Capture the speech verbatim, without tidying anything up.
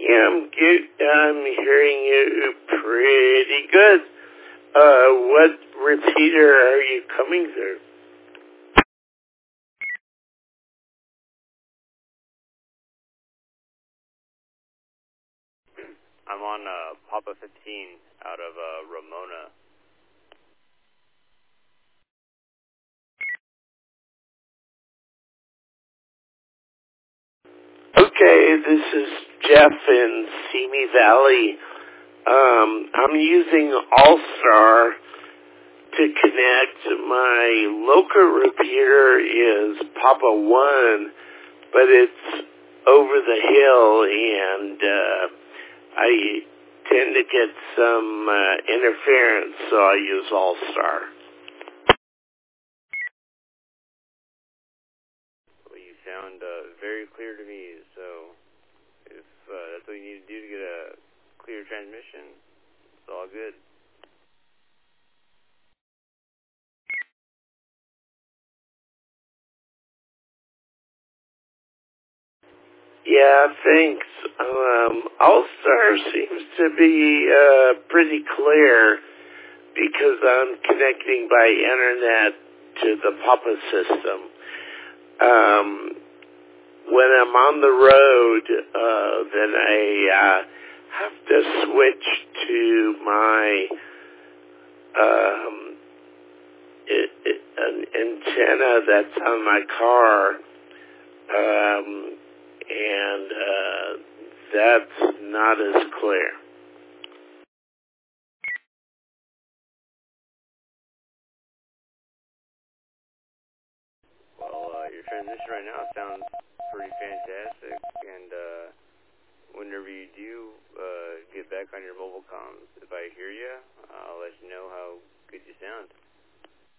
Yeah, I'm good. I'm hearing you pretty good. Uh, what repeater are you coming through? I'm on uh, Papa fifteen out of uh, Ramona. Okay, this is Jeff in Simi Valley. Um, I'm using All-Star to connect. My local repeater is Papa one, but it's over the hill, and uh, I tend to get some uh, interference, so I use All-Star. Well, you sound uh, very clear to me, so if uh, that's what you need to do to get a clear transmission, it's all good. Yeah, thanks. Um, All-Star seems to be uh, pretty clear because I'm connecting by internet to the Papa system. Um, when I'm on the road, uh, then I uh, have to switch to my um, it, it, an antenna that's on my car, um, and uh, that's not as clear. Well, uh, your transmission right now sounds pretty fantastic, and uh, whenever you do uh, get back on your mobile comms, if I hear you, I'll let